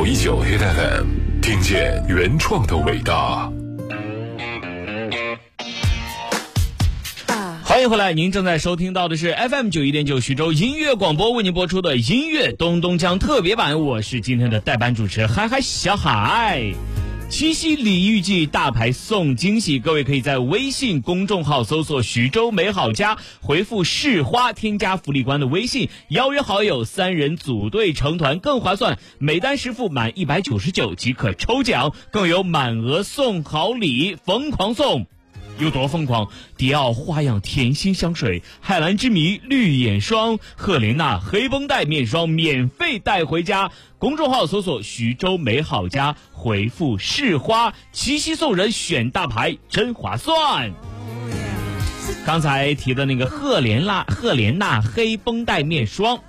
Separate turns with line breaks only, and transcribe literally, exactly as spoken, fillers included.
九一九 Hit F M， 听见原创的伟大。
欢迎回来，您正在收听到的是 F M 九一点九徐州音乐广播为您播出的音乐东东江特别版，我是今天的代班主持海海小海。七夕礼遇季，大牌送惊喜，各位可以在微信公众号搜索徐州美好家，回复市花添加福利官的微信，邀约好友三人组队成团更划算，每单实付满一百九十九即可抽奖，更有满额送好礼，疯狂送。有多疯狂？迪奥花样甜心香水、海蓝之谜绿眼霜、赫莲娜黑绷带面霜免费带回家。公众号搜索徐州美好家，回复市花，七夕送人选大牌真划算。刚才提的那个赫莲娜赫莲娜黑绷带面霜